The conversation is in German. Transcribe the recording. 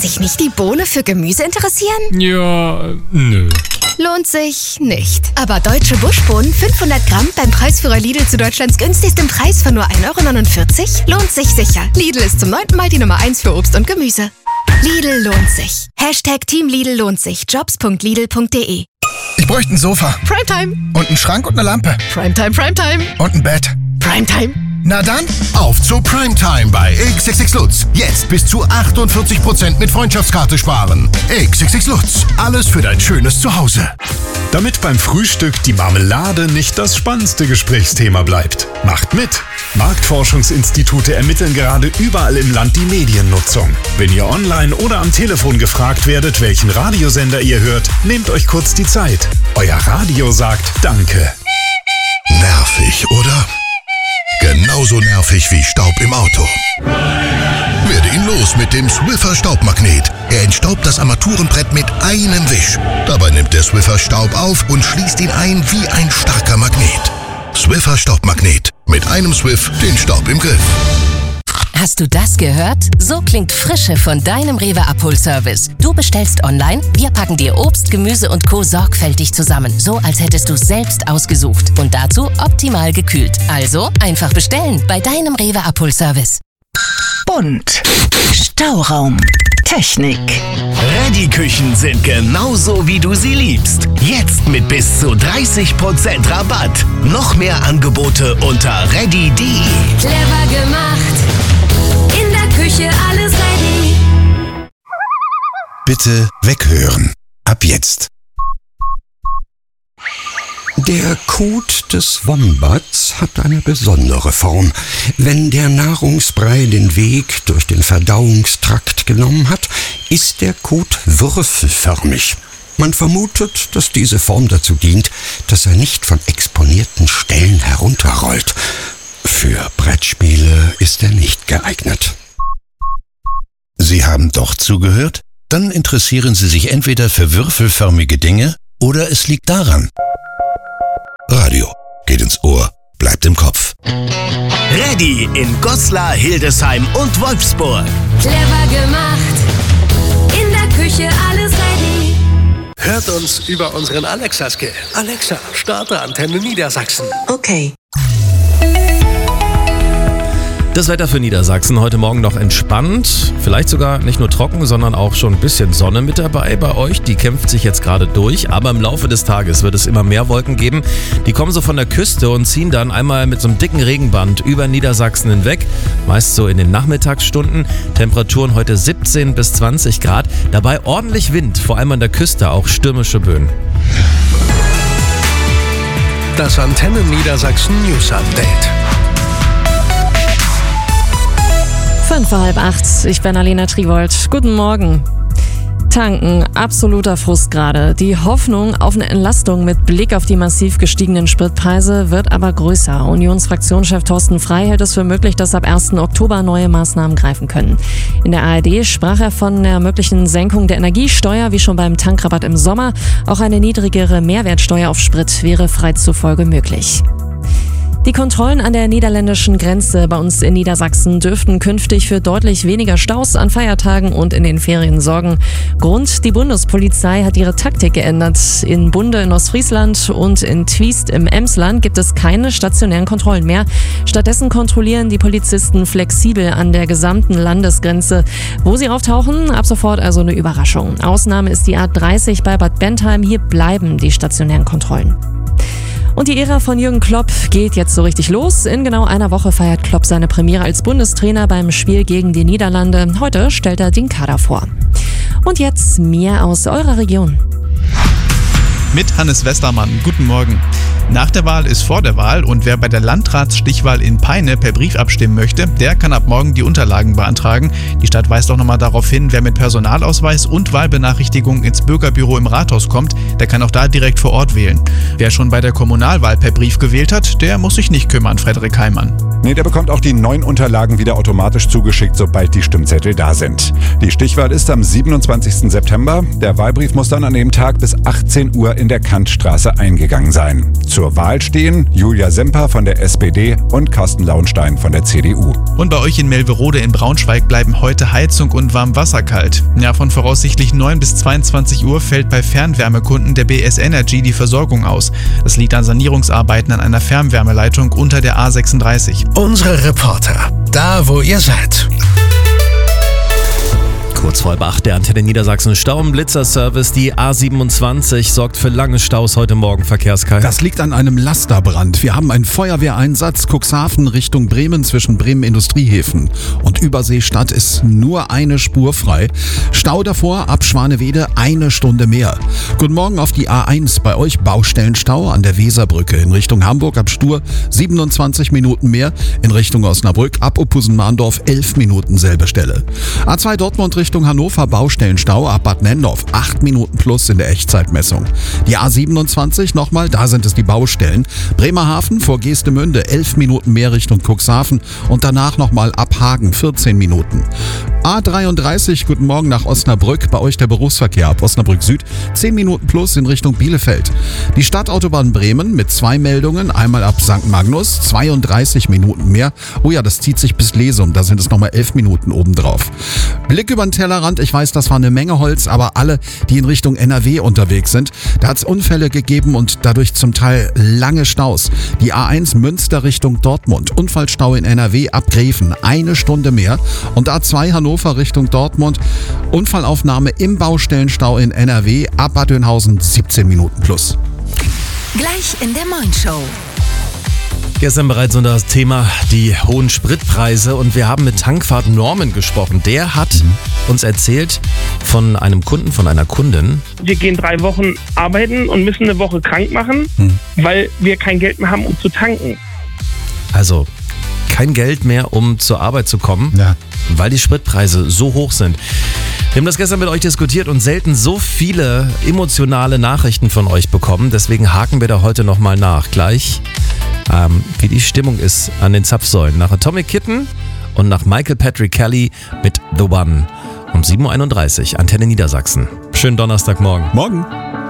sich nicht die Bohne für Gemüse interessieren? Ja, nö. Lohnt sich nicht. Aber deutsche Buschbohnen 500 Gramm beim Preisführer Lidl zu Deutschlands günstigsten Preis von nur 1,49 € lohnt sich sicher. Lidl ist zum 9. Mal die Nummer 1 für Obst und Gemüse. Lidl lohnt sich. #Team Lidl lohnt sich. Jobs.lidl.de. Ich bräuchte ein Sofa. Primetime. Und einen Schrank und eine Lampe. Primetime. Und ein Bett. Primetime. Na dann, auf zu Primetime bei XXX Lutz. Jetzt bis zu 48% mit Freundschaftskarte sparen. XXX Lutz. Alles für dein schönes Zuhause. Damit beim Frühstück die Marmelade nicht das spannendste Gesprächsthema bleibt. Macht mit! Marktforschungsinstitute ermitteln gerade überall im Land die Mediennutzung. Wenn ihr online oder am Telefon gefragt werdet, welchen Radiosender ihr hört, nehmt euch kurz die Zeit. Euer Radio sagt Danke. Nervig, oder? Genauso nervig wie Staub im Auto. Werde ihn los mit dem Swiffer Staubmagnet. Er entstaubt das Armaturenbrett mit einem Wisch. Dabei nimmt der Swiffer Staub auf und schließt ihn ein wie ein starker Magnet. Swiffer Staubmagnet. Mit einem Swiff den Staub im Griff. Hast du das gehört? So klingt Frische von deinem Rewe Abholservice. Du bestellst online, wir packen dir Obst, Gemüse und Co. sorgfältig zusammen. So, als hättest du selbst ausgesucht. Und dazu optimal gekühlt. Also einfach bestellen bei deinem Rewe Abholservice. Bunt. Stauraum. Technik. Ready-Küchen sind genauso, wie du sie liebst. Jetzt mit bis zu 30% Rabatt. Noch mehr Angebote unter ready.de. Clever gemacht. In der Küche alles ready. Bitte weghören. Ab jetzt. Der Kot des Wombats hat eine besondere Form. Wenn der Nahrungsbrei den Weg durch den Verdauungstrakt genommen hat, ist der Kot würfelförmig. Man vermutet, dass diese Form dazu dient, dass er nicht von exponierten Stellen herunterrollt. Für Brettspiele ist er nicht geeignet. Sie haben doch zugehört? Dann interessieren Sie sich entweder für würfelförmige Dinge oder es liegt daran. Radio geht ins Ohr, bleibt im Kopf. Ready in Goslar, Hildesheim und Wolfsburg. Clever gemacht. In der Küche alles ready. Hört uns über unseren Alexa-Skill. Alexa, starte Antenne Niedersachsen. Okay. Das Wetter für Niedersachsen heute Morgen noch entspannt, vielleicht sogar nicht nur trocken, sondern auch schon ein bisschen Sonne mit dabei bei euch. Die kämpft sich jetzt gerade durch, aber im Laufe des Tages wird es immer mehr Wolken geben. Die kommen so von der Küste und ziehen dann einmal mit so einem dicken Regenband über Niedersachsen hinweg, meist so in den Nachmittagsstunden. Temperaturen heute 17 bis 20 Grad, dabei ordentlich Wind, vor allem an der Küste auch stürmische Böen. Das Antenne Niedersachsen News Update. 7:55, ich bin Alena Triwold. Guten Morgen. Tanken, absoluter Frust gerade. Die Hoffnung auf eine Entlastung mit Blick auf die massiv gestiegenen Spritpreise wird aber größer. Unionsfraktionschef Thorsten Frey hält es für möglich, dass ab 1. Oktober neue Maßnahmen greifen können. In der ARD sprach er von der möglichen Senkung der Energiesteuer, wie schon beim Tankrabatt im Sommer. Auch eine niedrigere Mehrwertsteuer auf Sprit wäre Frey zufolge möglich. Die Kontrollen an der niederländischen Grenze bei uns in Niedersachsen dürften künftig für deutlich weniger Staus an Feiertagen und in den Ferien sorgen. Grund: die Bundespolizei hat ihre Taktik geändert. In Bunde in Ostfriesland und in Twiest im Emsland gibt es keine stationären Kontrollen mehr. Stattdessen kontrollieren die Polizisten flexibel an der gesamten Landesgrenze. Wo sie auftauchen, ab sofort also eine Überraschung. Ausnahme ist die A30 bei Bad Bentheim. Hier bleiben die stationären Kontrollen. Und die Ära von Jürgen Klopp geht jetzt so richtig los. In genau einer Woche feiert Klopp seine Premiere als Bundestrainer beim Spiel gegen die Niederlande. Heute stellt er den Kader vor. Und jetzt mehr aus eurer Region. Mit Hannes Westermann. Guten Morgen. Nach der Wahl ist vor der Wahl und wer bei der Landratsstichwahl in Peine per Brief abstimmen möchte, der kann ab morgen die Unterlagen beantragen. Die Stadt weist auch nochmal darauf hin, wer mit Personalausweis und Wahlbenachrichtigung ins Bürgerbüro im Rathaus kommt, der kann auch da direkt vor Ort wählen. Wer schon bei der Kommunalwahl per Brief gewählt hat, der muss sich nicht kümmern, Frederik Heimann. Nee, der bekommt auch die neuen Unterlagen wieder automatisch zugeschickt, sobald die Stimmzettel da sind. Die Stichwahl ist am 27. September. Der Wahlbrief muss dann an dem Tag bis 18 Uhr in der Kantstraße eingegangen sein. Zur Zur Wahl stehen Julia Semper von der SPD und Carsten Launstein von der CDU. Und bei euch in Melverode in Braunschweig bleiben heute Heizung und Warmwasser kalt. Ja, von voraussichtlich 9 bis 22 Uhr fällt bei Fernwärmekunden der BS Energy die Versorgung aus. Das liegt an Sanierungsarbeiten an einer Fernwärmeleitung unter der A36. Unsere Reporter, da wo ihr seid. Kurz vor 8 der Antenne Niedersachsen Stau- und Blitzerservice. Die A27 sorgt für lange Staus heute Morgen, Verkehrskai. Das liegt an einem Lasterbrand. Wir haben einen Feuerwehreinsatz Cuxhaven Richtung Bremen zwischen Bremen Industriehäfen und Überseestadt ist nur eine Spur frei. Stau davor ab Schwanewede 1 Stunde mehr. Guten Morgen auf die A1. Bei euch Baustellenstau an der Weserbrücke in Richtung Hamburg ab Stur 27 Minuten mehr. In Richtung Osnabrück ab Uphusen-Mahndorf 11 Minuten selbe Stelle. A2 Dortmund Richtung Hannover Baustellenstau ab Bad Nennendorf 8 Minuten plus in der Echtzeitmessung. Die A27 nochmal, da sind es die Baustellen. Bremerhaven vor Geestemünde 11 Minuten mehr Richtung Cuxhaven und danach nochmal ab Hagen 14 Minuten. A33, guten Morgen nach Osnabrück, bei euch der Berufsverkehr ab Osnabrück Süd 10 Minuten plus in Richtung Bielefeld. Die Stadtautobahn Bremen mit 2 Meldungen, einmal ab St. Magnus 32 Minuten mehr. Oh ja, das zieht sich bis Lesum, da sind es nochmal 11 Minuten obendrauf. Blick über den Tellerrand, ich weiß, das war eine Menge Holz, aber alle, die in Richtung NRW unterwegs sind, da hat es Unfälle gegeben und dadurch zum Teil lange Staus. Die A1 Münster Richtung Dortmund, Unfallstau in NRW ab Gräfen, 1 Stunde mehr. Und A2 Hannover Richtung Dortmund, Unfallaufnahme im Baustellenstau in NRW ab Bad Dönhausen 17 Minuten plus. Gleich in der Morning-Show. Gestern bereits unter das Thema die hohen Spritpreise und wir haben mit Tankwart Norman gesprochen. Der hat uns erzählt von einem Kunden, von einer Kundin. Wir gehen 3 Wochen arbeiten und müssen eine Woche krank machen, weil wir kein Geld mehr haben, um zu tanken. Also kein Geld mehr, um zur Arbeit zu kommen, weil die Spritpreise so hoch sind. Wir haben das gestern mit euch diskutiert und selten so viele emotionale Nachrichten von euch bekommen. Deswegen haken wir da heute nochmal nach. Gleich, wie die Stimmung ist an den Zapfsäulen. Nach Atomic Kitten und nach Michael Patrick Kelly mit The One. Um 7.31 Uhr, Antenne Niedersachsen. Schönen Donnerstagmorgen. Morgen.